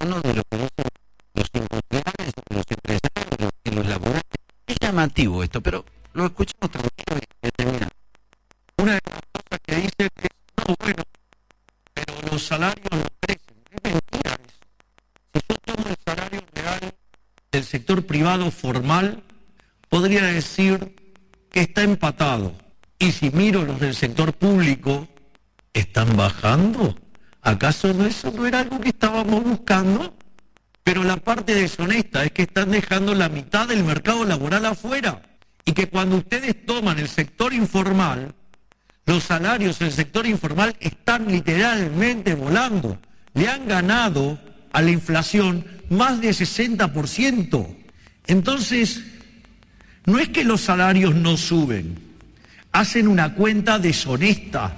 mano de lo que dicen los industriales, los empresarios y los laborantes. Es llamativo esto, pero lo escuchamos tranquilo y termina. Una de las cosas que dice es que no, bueno, pero los salarios no crecen. Es mentira eso. Si yo tomo el salario real del sector privado formal, podría decir que está empatado. Y si miro los del sector público, ¿están bajando? ¿Acaso eso no era algo que estábamos buscando? Pero la parte deshonesta es que están dejando la mitad del mercado laboral afuera. Y que cuando ustedes toman el sector informal, los salarios del sector informal están literalmente volando. Le han ganado a la inflación más de 60%. Entonces, no es que los salarios no suben, hacen una cuenta deshonesta.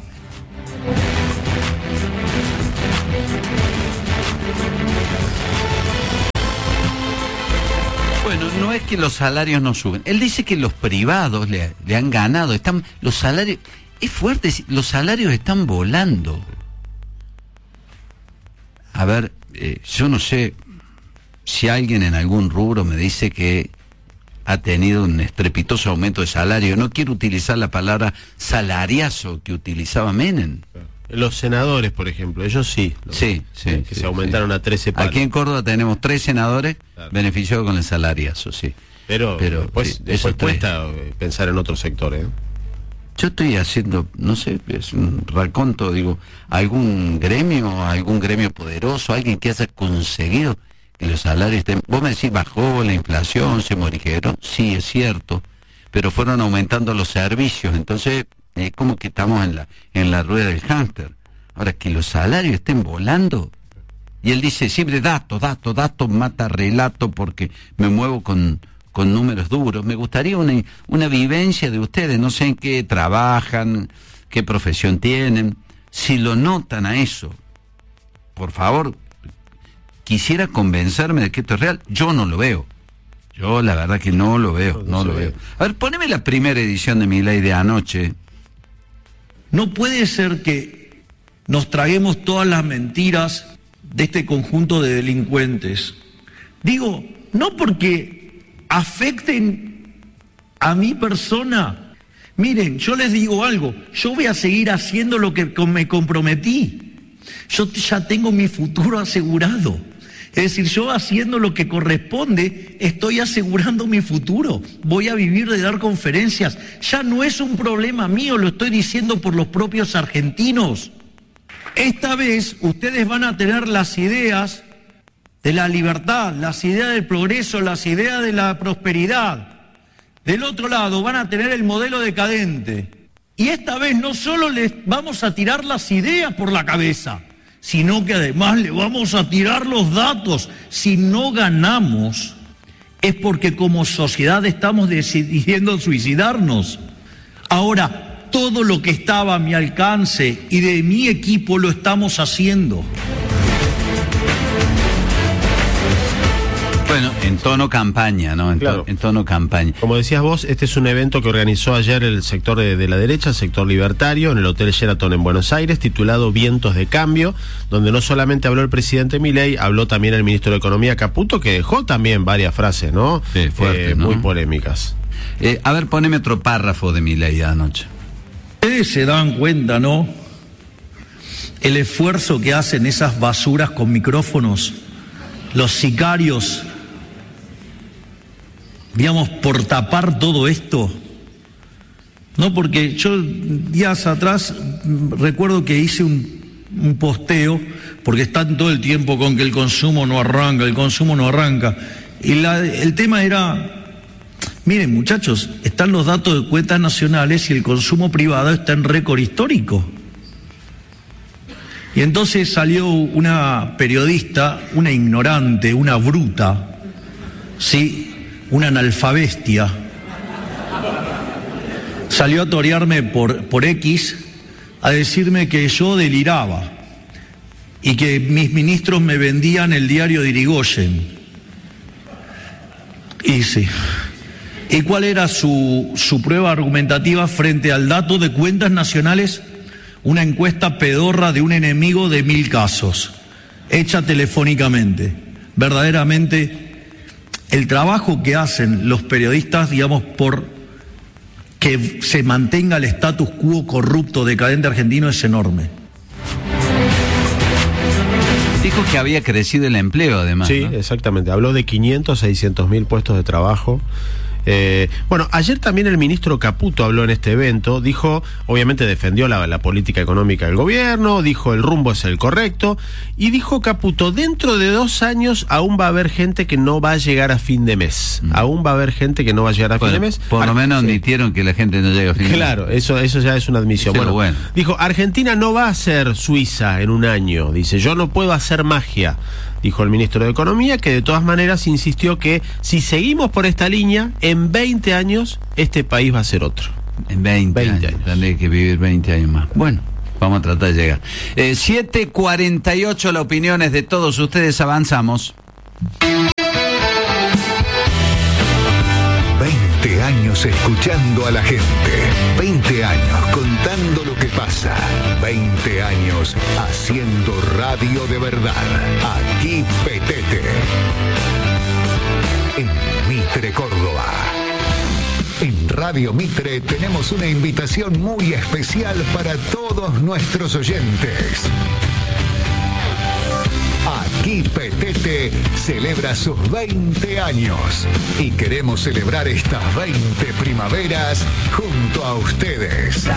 Bueno, no es que los salarios no suben. Él dice que los privados le han ganado. Los salarios, es fuerte, los salarios están volando. A ver, yo no sé si alguien en algún rubro me dice que ha tenido un estrepitoso aumento de salario. No quiero utilizar la palabra salariazo que utilizaba Menem. Los senadores, por ejemplo, ellos sí. Sí. Se aumentaron a 13 palos. Aquí en Córdoba tenemos 3 senadores beneficiados con el salariazo, sí. Pero después cuesta pensar en otro sector, ¿eh? Yo estoy haciendo, no sé, es un raconto, digo, algún gremio poderoso, alguien que haya conseguido que los salarios estén... Vos me decís, bajó la inflación, se morigeron, sí, es cierto, pero fueron aumentando los servicios, entonces es como que estamos en la rueda del hámster. Ahora, que los salarios estén volando, y él dice siempre dato mata relato, porque me muevo con números duros. Me gustaría una vivencia de ustedes, no sé en qué trabajan, qué profesión tienen, si lo notan a eso, por favor, quisiera convencerme de que esto es real. Yo no lo veo, yo la verdad que no lo veo. A ver, poneme la primera edición de Milei de anoche. No puede ser que nos traguemos todas las mentiras de este conjunto de delincuentes. Digo, no porque afecten a mi persona. Miren, yo les digo algo, yo voy a seguir haciendo lo que me comprometí. Yo ya tengo mi futuro asegurado. Es decir, yo haciendo lo que corresponde, estoy asegurando mi futuro. Voy a vivir de dar conferencias. Ya no es un problema mío, lo estoy diciendo por los propios argentinos. Esta vez ustedes van a tener las ideas de la libertad, las ideas del progreso, las ideas de la prosperidad. Del otro lado van a tener el modelo decadente. Y esta vez no solo les vamos a tirar las ideas por la cabeza, sino que además le vamos a tirar los datos. Si no ganamos, es porque como sociedad estamos decidiendo suicidarnos. Ahora, todo lo que estaba a mi alcance y de mi equipo lo estamos haciendo. Bueno, en tono campaña, ¿no? Claro. En tono campaña. Como decías vos, este es un evento que organizó ayer el sector de la derecha, el sector libertario, en el Hotel Sheraton en Buenos Aires, titulado Vientos de Cambio, donde no solamente habló el presidente Milei, habló también el ministro de Economía, Caputo, que dejó también varias frases, ¿no? Sí, fuerte, ¿no? Muy polémicas. A ver, poneme otro párrafo de Milei de anoche. Ustedes se dan cuenta, ¿no? El esfuerzo que hacen esas basuras con micrófonos, los sicarios, digamos, por tapar todo esto. No, porque yo días atrás recuerdo que hice un posteo, porque están todo el tiempo con que el consumo no arranca, y el tema era, miren muchachos, están los datos de cuentas nacionales y el consumo privado está en récord histórico. Y entonces salió una periodista, una ignorante, una bruta, ¿sí?, una analfabestia, salió a torearme por X a decirme que yo deliraba y que mis ministros me vendían el diario de Irigoyen. Y sí. ¿Y cuál era su prueba argumentativa frente al dato de cuentas nacionales? Una encuesta pedorra de un enemigo de 1000 casos. hecha telefónicamente. Verdaderamente, el trabajo que hacen los periodistas, digamos, por que se mantenga el status quo corrupto, decadente argentino, es enorme. Dijo que había crecido el empleo, además. Sí, ¿no? Exactamente. Habló de 500, 600.000 puestos de trabajo. Bueno, ayer también el ministro Caputo habló en este evento, dijo, obviamente defendió la política económica del gobierno, dijo el rumbo es el correcto, y dijo Caputo, dentro de 2 años aún va a haber gente que no va a llegar a fin de mes, aún va a haber gente que no va a llegar a fin de mes. Por lo menos admitieron que la gente no llega a fin de mes. Claro, eso ya es una admisión. Bueno, dijo, Argentina no va a ser Suiza en un año, dice, yo no puedo hacer magia. Dijo el ministro de Economía, que de todas maneras insistió que si seguimos por esta línea, en 20 años este país va a ser otro. En 20 años. Tendré que vivir 20 años más. Bueno, vamos a tratar de llegar. 7:48, las opiniones de todos ustedes, avanzamos. 20 años escuchando a la gente, 20 años contando lo que pasa, 20 años haciendo radio de verdad. Aquí Petete, en Mitre, Córdoba. En Radio Mitre tenemos una invitación muy especial para todos nuestros oyentes. Aquí Petete celebra sus 20 años y queremos celebrar estas 20 primaveras junto a ustedes.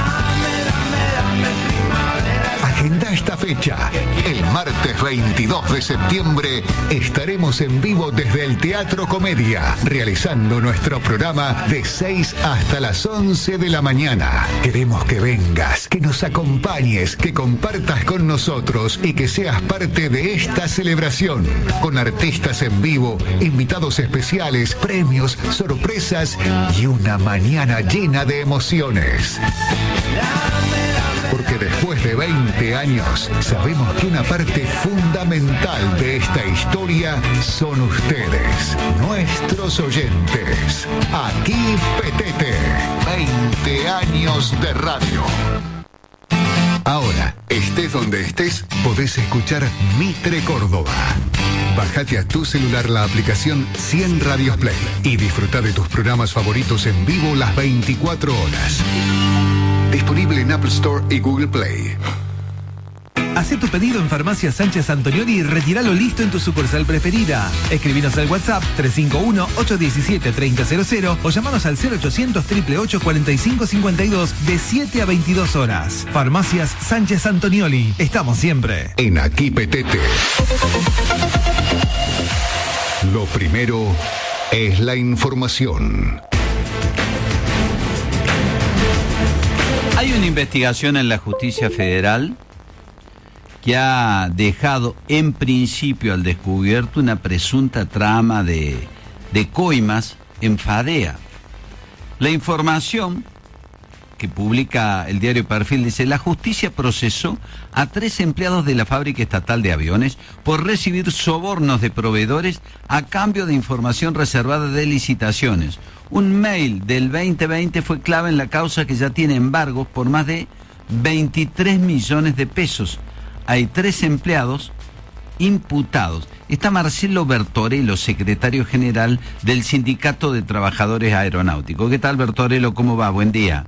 Agenda esta fecha. El martes 22 de septiembre estaremos en vivo desde el Teatro Comedia, realizando nuestro programa de 6 hasta las 11 de la mañana. Queremos que vengas, que nos acompañes, que compartas con nosotros y que seas parte de esta celebración, con artistas en vivo, invitados especiales, premios, sorpresas y una mañana llena de emociones. Porque después de 20 años, sabemos que una parte fundamental de esta historia son ustedes, nuestros oyentes. Aquí Petete, 20 años de radio. Ahora, estés donde estés, podés escuchar Mitre Córdoba. Bájate a tu celular la aplicación 100 Radios Play y disfruta de tus programas favoritos en vivo las 24 horas. Disponible en Apple Store y Google Play. Hacé tu pedido en Farmacia Sánchez Antonioli y retíralo listo en tu sucursal preferida. Escribinos al WhatsApp 351-817-3000 o llamanos al 0800-888-4552 de 7 a 22 horas. Farmacias Sánchez Antonioli. Estamos siempre. En Aquí Petete. Lo primero es la información. Hay una investigación en la Justicia Federal que ha dejado en principio al descubierto una presunta trama de coimas en Fadea. La información que publica el diario Perfil dice: la justicia procesó a 3 empleados de la fábrica estatal de aviones por recibir sobornos de proveedores a cambio de información reservada de licitaciones. Un mail del 2020 fue clave en la causa, que ya tiene embargos por más de 23 millones de pesos. Hay 3 empleados imputados. Está Marcelo Bertorello, secretario general del Sindicato de Trabajadores Aeronáuticos. ¿Qué tal, Bertorello? ¿Cómo va? Buen día.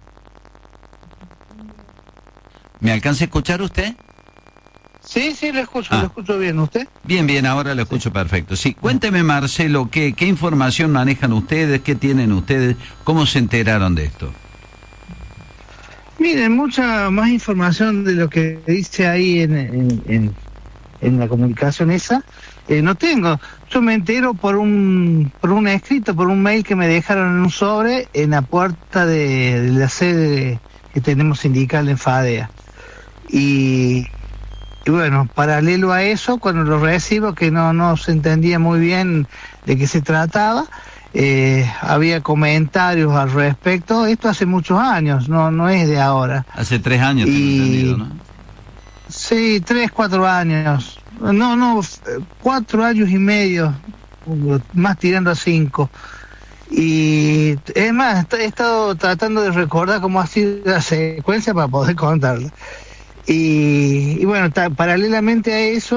¿Me alcanza a escuchar usted? Sí, lo escucho bien. ¿Usted? Bien, ahora lo escucho perfecto. Sí, cuénteme, Marcelo, ¿qué información manejan ustedes? ¿Qué tienen ustedes? ¿Cómo se enteraron de esto? Miren, mucha más información de lo que dice ahí en la comunicación esa, no tengo. Yo me entero por un escrito, por un mail que me dejaron en un sobre en la puerta de la sede que tenemos sindical en Fadea. Y bueno, paralelo a eso, cuando lo recibo, que no se entendía muy bien de qué se trataba, había comentarios al respecto. Esto hace muchos años, no es de ahora. Hace 3 años, tengo entendido, ¿no? Sí, 3, 4 años. No, 4 años y medio, más tirando a 5. Y es más, he estado tratando de recordar cómo ha sido la secuencia para poder contarla. Y bueno, paralelamente a eso,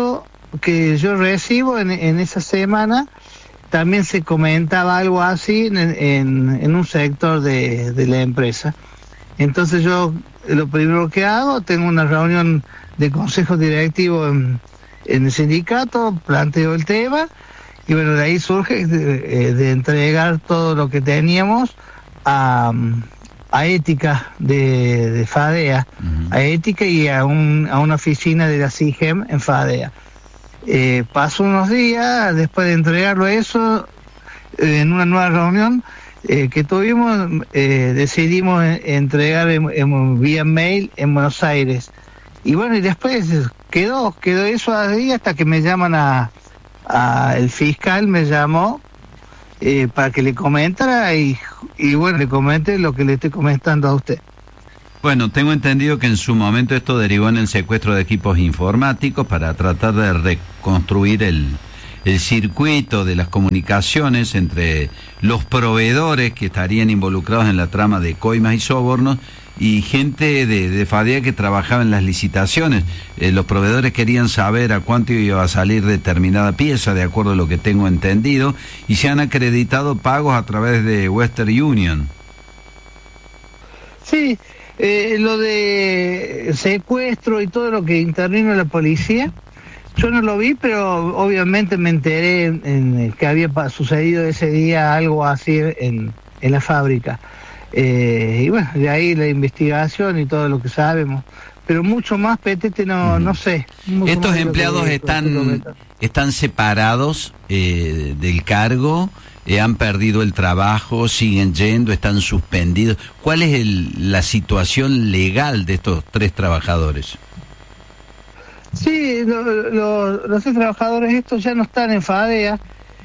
que yo recibo en esa semana, también se comentaba algo así en un sector de la empresa. Entonces yo lo primero que hago, tengo una reunión de consejo directivo en el sindicato, planteo el tema, y bueno, de ahí surge de entregar todo lo que teníamos a ética de FADEA, a ética y a una oficina de la CIGEM en FADEA. Pasó unos días, después de entregarlo eso, en una nueva reunión que tuvimos, decidimos entregar vía mail en Buenos Aires. Y bueno, y después quedó eso ahí hasta que me llaman el fiscal me llamó para que le comentara y bueno, le comente lo que le estoy comentando a usted. Bueno, tengo entendido que en su momento esto derivó en el secuestro de equipos informáticos para tratar de reconstruir el circuito de las comunicaciones entre los proveedores que estarían involucrados en la trama de coimas y sobornos y gente de FADEA que trabajaba en las licitaciones. Los proveedores querían saber a cuánto iba a salir determinada pieza, de acuerdo a lo que tengo entendido, y se han acreditado pagos a través de Western Union. Sí, lo de secuestro y todo lo que intervino la policía, yo no lo vi, pero obviamente me enteré en que había sucedido ese día algo así en la fábrica. Y bueno, de ahí la investigación y todo lo que sabemos. Pero mucho más, Petete, no sé. ¿Estos empleados están separados del cargo? ¿Han perdido el trabajo? ¿Siguen yendo? ¿Están suspendidos? ¿Cuál es la situación legal de estos 3 trabajadores? Sí, los 3 trabajadores estos ya no están en FADEA.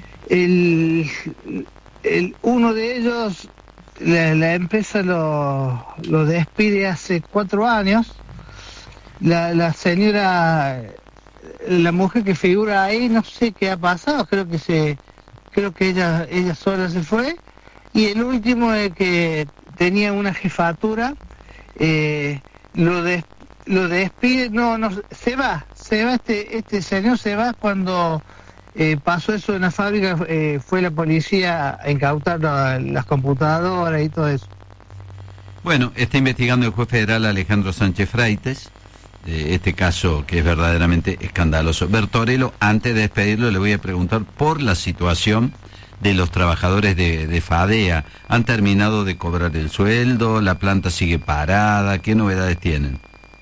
Uno de ellos, la empresa lo despide hace 4 años. La señora, la mujer que figura ahí, no sé qué ha pasado, creo que ella sola se fue. Y el último, que tenía una jefatura, lo despide, se va este señor, se va cuando pasó eso en la fábrica, fue la policía a incautar las computadoras y todo eso. Bueno, está investigando el juez federal Alejandro Sánchez Freites este caso que es verdaderamente escandaloso. Bertorello, antes de despedirlo, le voy a preguntar por la situación de los trabajadores de FADEA. ¿Han terminado de cobrar el sueldo? ¿La planta sigue parada? ¿Qué novedades tienen?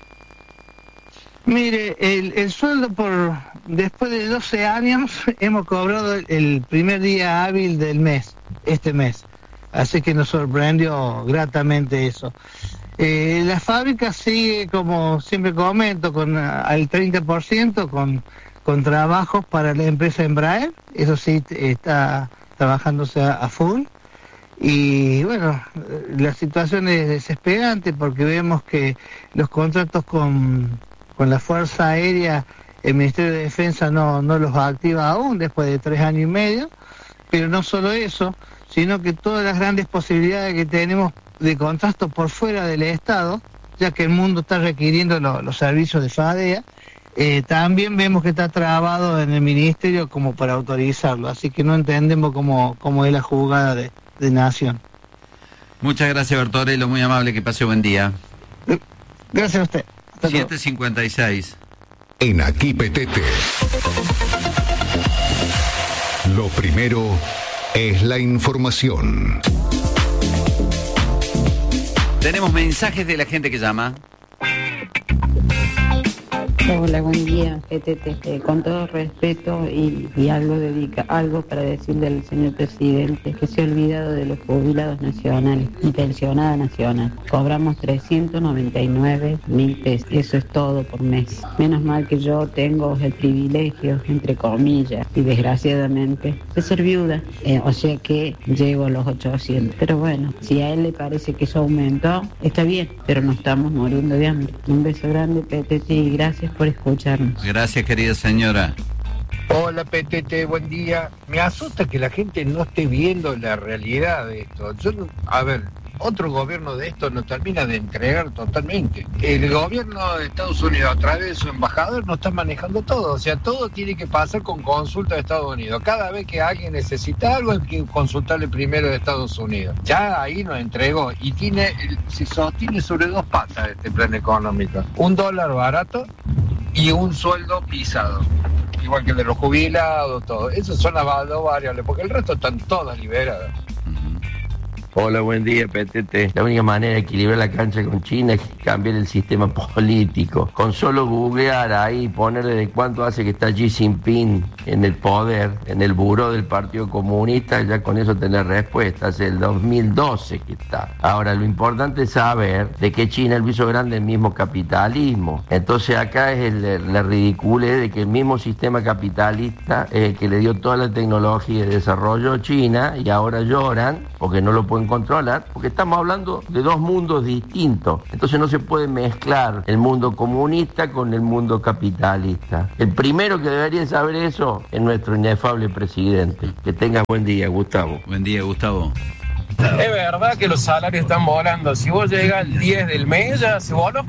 Mire, el sueldo después de 12 años hemos cobrado el primer día hábil del mes, este mes. Así que nos sorprendió gratamente eso. La fábrica sigue, como siempre comento, al 30% con trabajos para la empresa Embraer. Eso sí, está trabajándose a full. Y bueno, la situación es desesperante porque vemos que los contratos con la Fuerza Aérea, el Ministerio de Defensa no los activa aún después de 3 años y medio. Pero no solo eso, sino que todas las grandes posibilidades que tenemos de contratos por fuera del Estado, ya que el mundo está requiriendo los servicios de FADEA, también vemos que está trabado en el Ministerio como para autorizarlo, así que no entendemos cómo es la jugada de Nación. Muchas gracias, Bertorello, muy amable, que pase buen día. Gracias a usted. 7:56. En Aquí Petete. Lo primero es la información. Tenemos mensajes de la gente que llama. Hola, buen día, PTT. Con todo respeto y algo para decirle al señor presidente que se ha olvidado de los jubilados nacionales y pensionada nacional. Cobramos 399.000 pesos, eso es todo por mes. Menos mal que yo tengo el privilegio, entre comillas, y desgraciadamente, de ser viuda, o sea que llego a los 800. Pero bueno, si a él le parece que eso aumentó, está bien, pero no estamos muriendo de hambre. Un beso grande, PTT, y gracias por escucharnos. Gracias, querida señora. Hola, PTT, buen día. Me asusta que la gente no esté viendo la realidad de esto. otro gobierno de estos nos termina de entregar totalmente. El gobierno de Estados Unidos, a través de su embajador, nos está manejando todo. O sea, todo tiene que pasar con consulta de Estados Unidos. Cada vez que alguien necesita algo, hay que consultarle primero de Estados Unidos. Ya ahí nos entregó y se sostiene sobre dos patas este plan económico. $1 barato y un sueldo pisado. Igual que el de los jubilados, todo. Esas son las dos variables, porque el resto están todas liberadas. Hola, buen día, PTT. La única manera de equilibrar la cancha con China es cambiar el sistema político. Con solo googlear ahí, ponerle de cuánto hace que está Xi Jinping en el poder, en el buró del Partido Comunista, ya con eso tener respuesta. Hace el 2012 que está. Ahora, lo importante es saber de que China lo hizo grande el mismo capitalismo. Entonces acá es la ridiculez de que el mismo sistema capitalista es el que le dio toda la tecnología de desarrollo a China y ahora lloran porque no lo pueden controlar, porque estamos hablando de dos mundos distintos. Entonces no se puede mezclar el mundo comunista con el mundo capitalista. El primero que debería saber eso es nuestro inefable presidente. Que tenga buen día, Gustavo. Buen día, Gustavo. Es verdad que los salarios están volando. Si vos llegas al 10 del mes, ya se voló.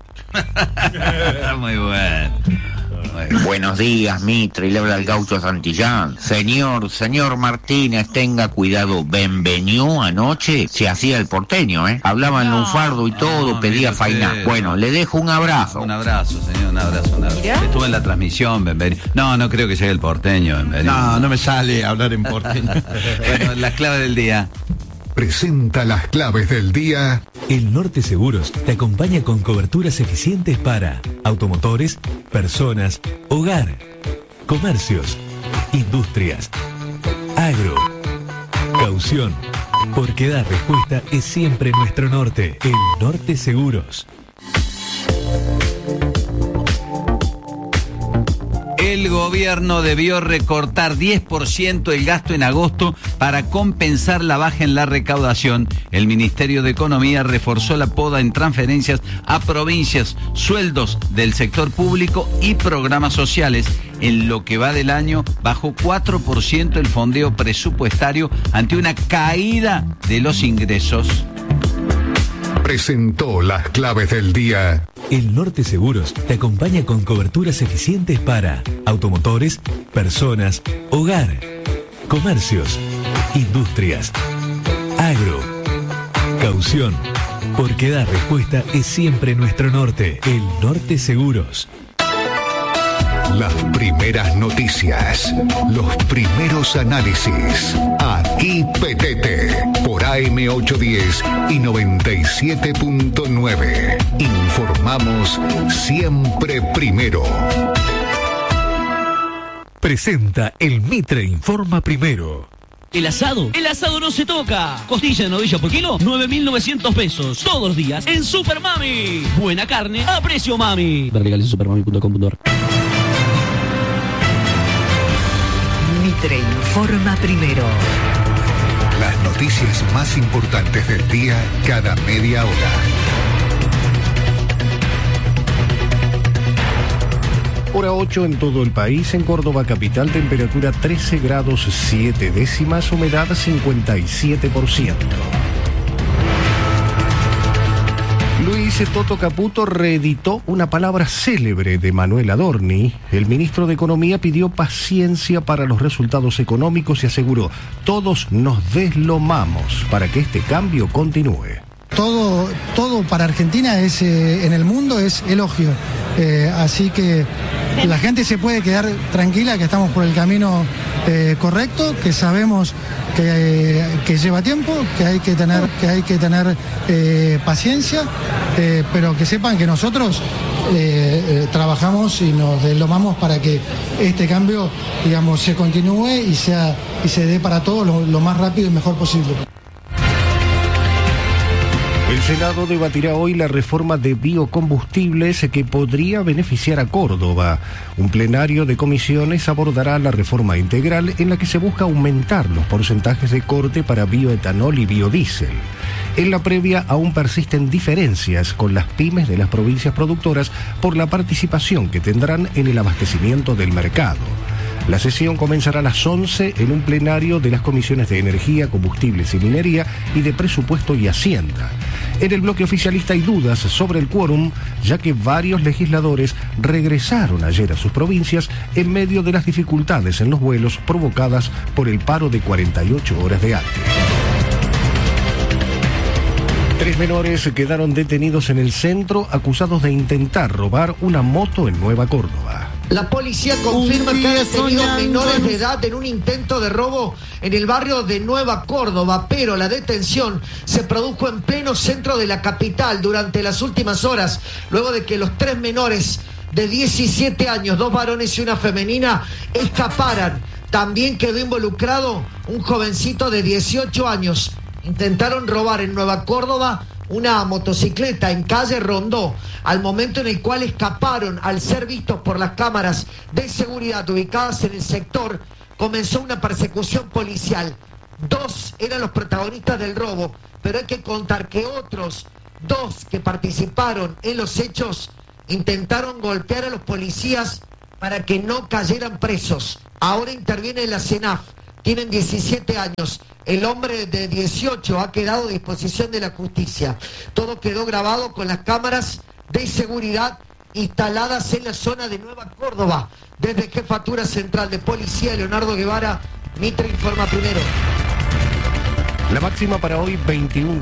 Muy bueno. Buenos días, Mitre, y le habla el gaucho Santillán. Señor Martínez, tenga cuidado. Benvenió anoche, se hacía el porteño, hablaba en lunfardo y todo, pedía faina. Bueno, le dejo un abrazo. Un abrazo, señor, un abrazo. Estuve en la transmisión, Benvenido. No creo que llegue el porteño, Benvenido. No me sale hablar en porteño. Bueno, las claves del día. Presenta las claves del día. El Norte Seguros te acompaña con coberturas eficientes para automotores, personas, hogar, comercios, industrias, agro, caución. Porque dar respuesta es siempre nuestro norte. El Norte Seguros. El gobierno debió recortar 10% el gasto en agosto para compensar la baja en la recaudación. El Ministerio de Economía reforzó la poda en transferencias a provincias, sueldos del sector público y programas sociales. En lo que va del año, bajó 4% el fondeo presupuestario ante una caída de los ingresos. Presentó las claves del día. El Norte Seguros te acompaña con coberturas eficientes para automotores, personas, hogar, comercios, industrias, agro, caución. Porque dar respuesta es siempre nuestro norte. El Norte Seguros. Las primeras noticias, los primeros análisis. Aquí PTT, por AM810 y 97.9. Informamos siempre primero. Presenta el Mitre Informa Primero. El asado no se toca. Costilla de novilla por kilo, 9.900 pesos. Todos los días en Super Mami. Buena carne a precio mami. Ver legales en supermami.com.ar. Mitre Informa Primero. Las noticias más importantes del día cada media hora. Hora 8 en todo el país. En Córdoba capital, temperatura 13 grados 7 décimas, humedad 57%. Luis Toto Caputo reeditó una palabra célebre de Manuel Adorni. El ministro de Economía pidió paciencia para los resultados económicos y aseguró: todos nos deslomamos para que este cambio continúe. Todo para Argentina es en el mundo es elogio. Así que la gente se puede quedar tranquila que estamos por el camino correcto, que sabemos que lleva tiempo, que hay que tener paciencia, pero que sepan que nosotros trabajamos y nos deslomamos para que este cambio, digamos, se continúe y se dé para todos lo más rápido y mejor posible. El Senado debatirá hoy la reforma de biocombustibles que podría beneficiar a Córdoba. Un plenario de comisiones abordará la reforma integral en la que se busca aumentar los porcentajes de corte para bioetanol y biodiesel. En la previa aún persisten diferencias con las pymes de las provincias productoras por la participación que tendrán en el abastecimiento del mercado. La sesión comenzará a las 11 en un plenario de las comisiones de Energía, Combustibles y Minería y de Presupuesto y Hacienda. En el bloque oficialista hay dudas sobre el quórum, ya que varios legisladores regresaron ayer a sus provincias en medio de las dificultades en los vuelos provocadas por el paro de 48 horas de ATE. 3 menores quedaron detenidos en el centro acusados de intentar robar una moto en Nueva Córdoba. La policía confirma que ha detenido menores de edad en un intento de robo en el barrio de Nueva Córdoba, pero la detención se produjo en pleno centro de la capital durante las últimas horas, luego de que los 3 menores de 17 años, 2 varones y una femenina, escaparan. También quedó involucrado un jovencito de 18 años. Intentaron robar en Nueva Córdoba una motocicleta en calle Rondó, al momento en el cual escaparon. Al ser vistos por las cámaras de seguridad ubicadas en el sector, comenzó una persecución policial. 2 eran los protagonistas del robo, pero hay que contar que otros 2 que participaron en los hechos intentaron golpear a los policías para que no cayeran presos. Ahora interviene la CENAF. Tienen 17 años. El hombre de 18 ha quedado a disposición de la justicia. Todo quedó grabado con las cámaras de seguridad instaladas en la zona de Nueva Córdoba. Desde Jefatura Central de Policía, Leonardo Guevara, Mitre informa primero. La máxima para hoy, 21